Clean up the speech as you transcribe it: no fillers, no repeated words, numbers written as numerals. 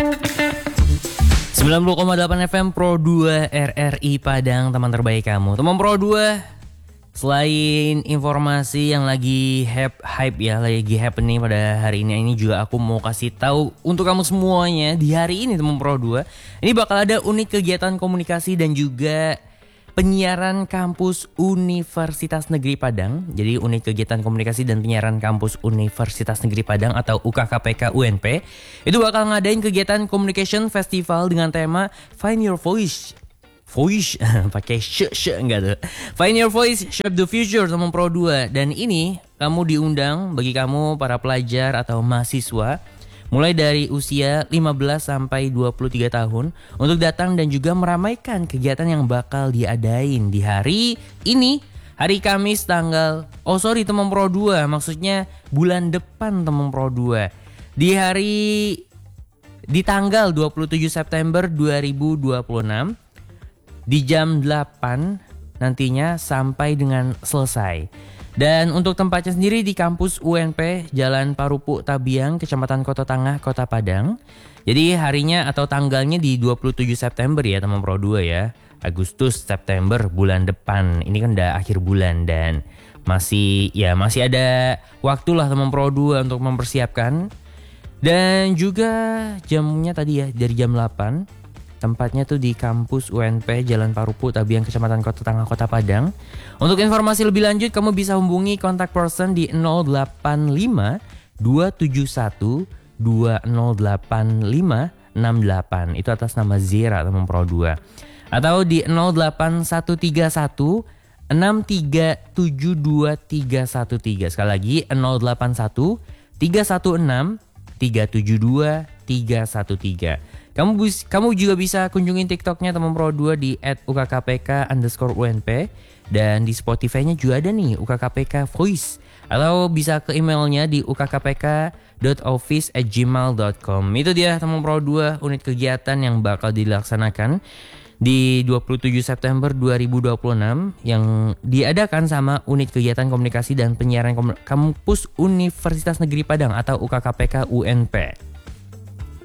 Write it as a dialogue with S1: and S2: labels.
S1: 90,8 FM Pro 2 RRI Padang, teman terbaik kamu. Teman Pro 2, selain informasi yang lagi hype ya, lagi happening pada hari ini juga aku mau kasih tahu untuk kamu semuanya di hari ini teman Pro 2. Ini bakal ada unik kegiatan komunikasi dan juga penyiaran kampus Universitas Negeri Padang. Jadi unit kegiatan komunikasi dan penyiaran kampus Universitas Negeri Padang atau UKKPK UNP itu bakal ngadain kegiatan communication festival dengan tema Find Your Voice. Pakai enggak tuh. Find Your Voice, Shape the Future teman Pro 2. Dan ini kamu diundang bagi kamu para pelajar atau mahasiswa mulai dari usia 15 sampai 23 tahun untuk datang dan juga meramaikan kegiatan yang bakal diadain di hari ini, hari Kamis teman Pro 2, maksudnya bulan depan teman Pro 2. Di tanggal 27 September 2026 di jam 8 nantinya sampai dengan selesai. Dan untuk tempatnya sendiri di kampus UNP Jalan Parupu Tabiang, Kecamatan Kota Tangah, Kota Padang. Jadi harinya atau tanggalnya di 27 September ya teman Pro 2 ya. Agustus, September, bulan depan. Ini kan udah akhir bulan dan masih ada waktu lah teman Pro 2 untuk mempersiapkan. Dan juga jamnya tadi ya dari jam 8. Tempatnya tuh di kampus UNP Jalan Parupu Tabiang, Kecamatan Kota Tangah, Kota Padang. Untuk informasi lebih lanjut kamu bisa hubungi kontak person di 085 271 208 Itu atas nama Zira teman Pro 2. Atau di 08131 6372313. Sekali lagi 081 316 372 313. Kamu juga bisa kunjungin TikToknya teman Pro 2 di @ukkpk_unp dan di Spotify-nya juga ada nih UKKPK Voice, atau bisa ke emailnya di ukkpk.office@gmail.com. Itu dia teman Pro 2 unit kegiatan yang bakal dilaksanakan di 27 September 2026 yang diadakan sama unit kegiatan komunikasi dan penyiaran kampus Universitas Negeri Padang atau UKKPK UNP.